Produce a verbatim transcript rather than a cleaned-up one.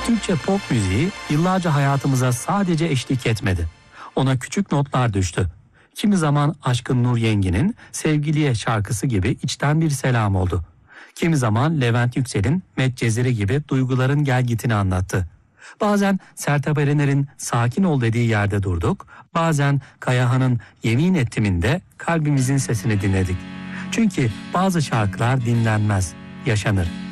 Türkçe pop müziği yıllarca hayatımıza sadece eşlik etmedi. Ona küçük notlar düştü. Kimi zaman Aşkın Nur Yengi'nin Sevgiliye şarkısı gibi içten bir selam oldu. Kimi zaman Levent Yüksel'in Medceziri gibi duyguların gelgitini anlattı. Bazen Sertab Erener'in Sakin Ol dediği yerde durduk, bazen Kayahan'ın Yemin Ettim'inde kalbimizin sesini dinledik. Çünkü bazı şarkılar dinlenmez, yaşanır.